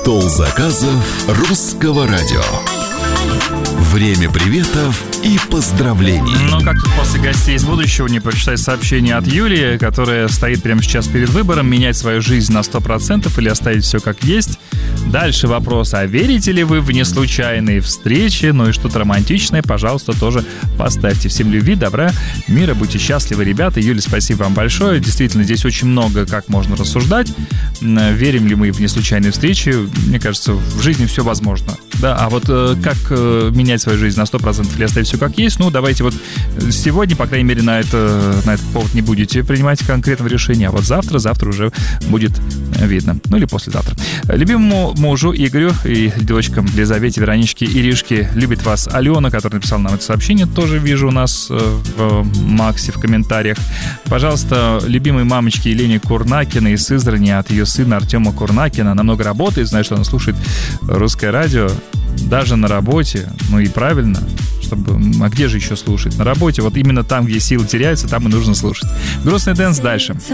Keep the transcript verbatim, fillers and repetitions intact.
Стол заказов Русского радио. Время приветов и поздравлений. Ну, как тут после гостей из будущего не прочитать сообщение от Юлии, которая стоит прямо сейчас перед выбором: менять свою жизнь на сто процентов или оставить все как есть. Дальше вопрос: а верите ли вы в неслучайные встречи? Ну и что-то романтичное, пожалуйста, тоже поставьте. Всем любви, добра, мира, будьте счастливы, ребята. Юля, спасибо вам большое. Действительно, здесь очень много как можно рассуждать. Верим ли мы в неслучайные встречи? Мне кажется, в жизни все возможно. Да, а вот э, как э, менять свою жизнь на сто процентов или оставить все как есть? Ну, давайте вот сегодня, по крайней мере, на, это, на этот повод не будете принимать конкретного решения, а вот завтра, завтра уже будет видно. Ну, или послезавтра. Любимому мужу Игорю и девочкам Лизавете, Вероничке, Иришке, любит вас Алена, которая написала нам это сообщение, тоже вижу у нас в Максе в комментариях. Пожалуйста, любимой мамочке Елене Курнакиной из Сызрани от ее сына Артема Курнакина. Она много работает, знаю, что она слушает Русское радио, даже на работе. Ну и правильно, чтобы... А где же еще слушать? На работе, вот именно там, где силы теряются, там и нужно слушать. Грустный дэнс дальше.